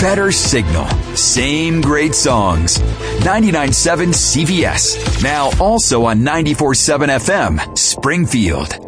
better signal, same great songs. 99.7 CVS. Now also on 94.7 FM, Springfield.